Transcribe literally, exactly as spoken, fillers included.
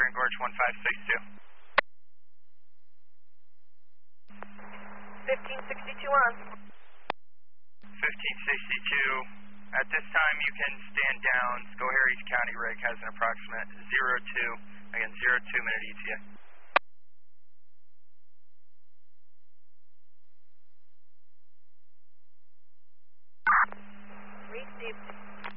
Grand Gorge one five six two. fifteen sixty-two on. fifteen sixty-two. At this time, you can stand down. Schoharie County rig has an approximate zero two. Again, zero two minute E T A. Received.